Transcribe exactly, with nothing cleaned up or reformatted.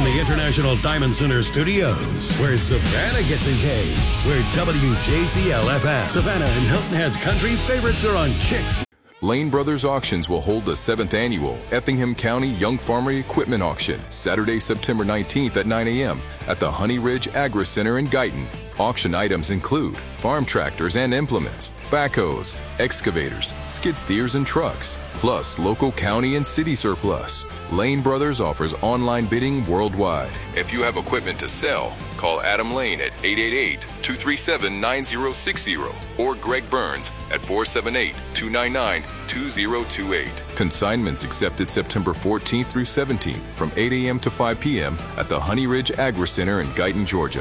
from the International Diamond Center studios, where Savannah gets engaged, where W J Z L F M, Savannah and Hilton Head's country favorites are on Kicks. Lane Brothers Auctions will hold the seventh Annual Effingham County Young Farmer Equipment Auction, Saturday, September nineteenth at nine a m at the Honey Ridge Agri Center in Guyton. Auction items include farm tractors and implements, backhoes, excavators, skid steers, and trucks, plus local county and city surplus. Lane Brothers offers online bidding worldwide. If you have equipment to sell, call Adam Lane at eight eight eight, two three seven, nine zero six zero or Greg Burns at four seven eight, two nine nine, two zero two eight. Consignments accepted September fourteenth through seventeenth from eight a m to five p m at the Honey Ridge Agri Center in Guyton, Georgia.